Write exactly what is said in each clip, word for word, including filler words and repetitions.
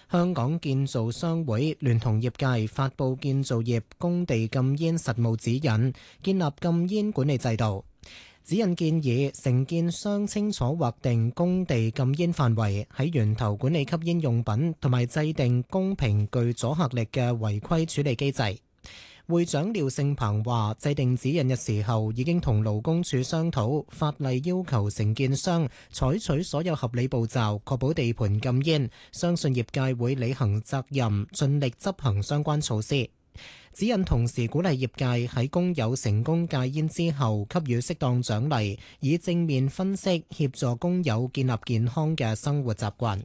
香港建造商會聯同業界發布建造業工地禁煙實務指引，建立禁煙管理制度。指引建議承建商清楚劃定工地禁煙範圍，喺源頭管理吸煙用品，同埋制定公平具阻嚇力嘅違規處理機制。會長廖勝鵬話：制定指引嘅時候已經同勞工處商討，法例要求承建商採取所有合理步驟，確保地盤禁煙。相信業界會履行責任，盡力執行相關措施。指引同時鼓勵業界喺工友成功戒煙之後，給予適當獎勵，以正面分析協助工友建立健康嘅生活習慣。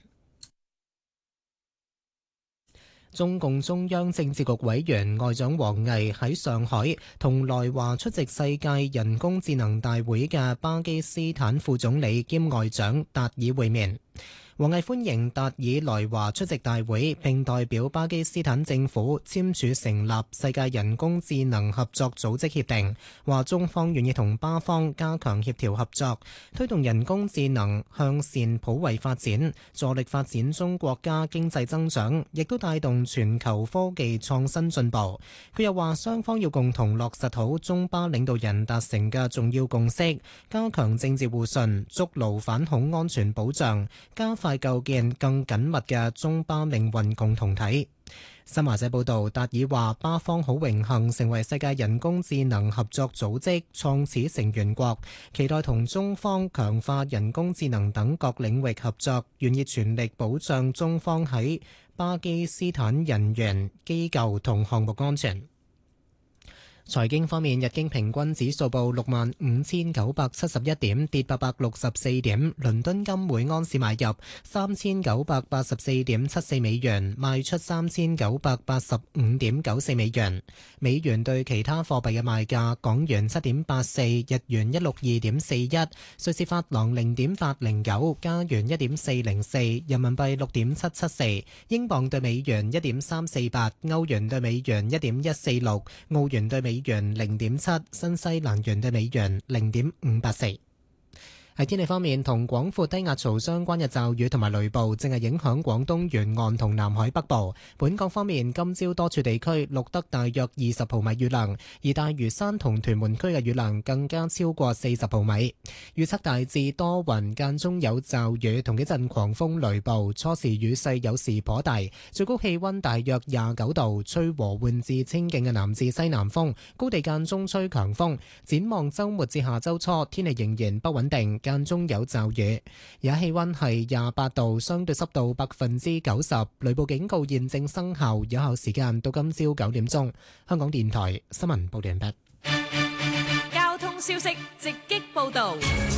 中共中央政治局委員外長王毅喺上海同來華出席世界人工智能大會嘅巴基斯坦副總理兼外長達爾會面。王毅歡迎達爾來華出席大會，並代表巴基斯坦政府簽署成立世界人工智能合作組織協定，話中方願意同巴方加強協調合作，推動人工智能向善普惠發展，助力發展中國家經濟增長，亦都帶動全球科技創新進步。佢又話雙方要共同落實好中巴領導人達成嘅重要共識，加強政治互信，築牢反恐安全保障，加快構建更緊密嘅中巴命運共同體。新華社報道，達爾話巴方好榮幸成為世界人工智能合作組織創始成員國，期待同中方強化人工智能等各領域合作，願意全力保障中方喺巴基斯坦人員、機構同項目安全。財經方面，日經平均指數報六萬五千九百七十一點，跌八百六十四點。倫敦金每安士買入三千九百八十四點七四美元，賣出三千九百八十五點九四美元。美元對其他貨幣嘅賣價：港元七點八四，日元一六二點四一，瑞士法郎零點八零九，加元一點四零四，人民幣六點七七四，英鎊對美元一點三四八，歐元對美元一點一四六，澳元對美元零點七，新西蘭元對美元零點五八四。喺天氣方面，同廣闊低壓槽相關嘅驟雨同埋雷暴正係影響廣東沿岸同南海北部。本港方面，今朝多處地區錄得大約二十毫米雨量，而大嶼山同屯門區嘅雨量更加超過四十毫米。預測大致多雲，間中有驟雨同幾陣狂風雷暴，初時雨勢有時頗大，最高氣溫大約廿九度，吹和緩至清勁嘅南至西南風，高地間中吹強風。展望週末至下週初，天氣仍然不穩定，間中有驟雨，而家氣溫係廿八度，相對濕度百分之九十，雷暴警告現正生效，有效時間到今朝九點鐘。香港電台新聞報道完畢。 交通消息直擊報道。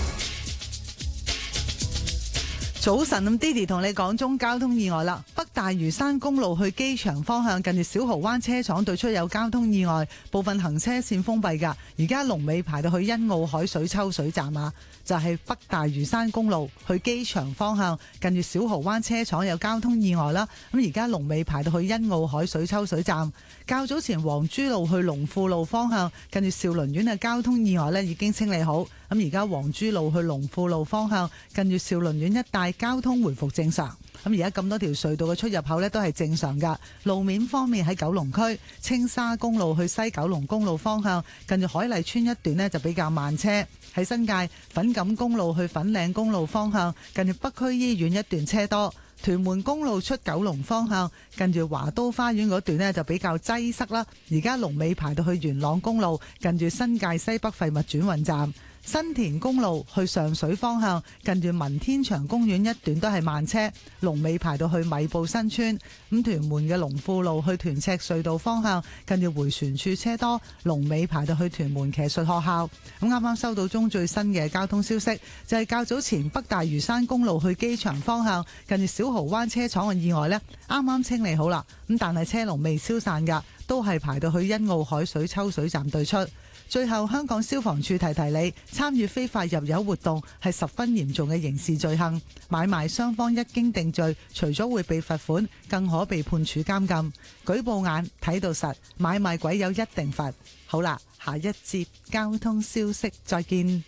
早晨，咁 Didi 同你講中交通意外啦。北大嶼山公路去機場方向，近住小蠔灣車廠對出有交通意外，部分行車線封閉噶。而家龍尾排到去欣澳海水抽水站啊，就係、是、北大嶼山公路去機場方向，近住小蠔灣車廠有交通意外啦。咁而家龍尾排到去欣澳海水抽水站。較早前黃珠路去龍富路方向，近住兆麟苑嘅交通意外呢已經清理好。咁而家黃珠路去龍富路方向，近住兆麟苑一帶交通回復正常。咁而家咁多條隧道嘅出入口呢都係正常噶。路面方面，喺九龍區青沙公路去西九龍公路方向，近住海麗村一段呢就比較慢車。喺新界粉錦公路去粉嶺公路方向，近住北區醫院一段車多。屯門公路出九龍方向，近住華都花園嗰段呢就比較擠塞啦。而家龍尾排到去元朗公路，近住新界西北廢物轉運站。新田公路去上水方向，近住文天祥公園一段都係慢車，龍尾排到去米埔新村。咁屯門嘅龍富路去屯赤隧道方向，近住回旋處車多，龍尾排到去屯門騎術學校。咁啱啱收到中最新嘅交通消息，就係、是、較早前北大嶼山公路去機場方向，近住小蠔灣車廠嘅意外呢，啱啱清理好啦。咁但係車龍未消散噶，都係排到去欣澳海水抽水站對出。最後，香港消防處提提你，參與非法入油活動係十分嚴重嘅刑事罪行。買賣雙方一經定罪，除咗會被罰款，更可被判處監禁。舉報眼睇到實，買賣鬼友一定罰。好啦，下一節交通消息，再見。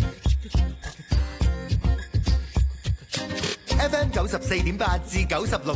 F M 九十四點八至九十六